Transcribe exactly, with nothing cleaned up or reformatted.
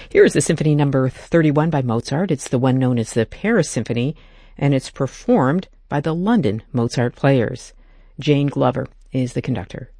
Here is the Symphony Number thirty-one by Mozart. It's the one known as the Paris Symphony, and it's performed by the London Mozart Players. Jane Glover is the conductor.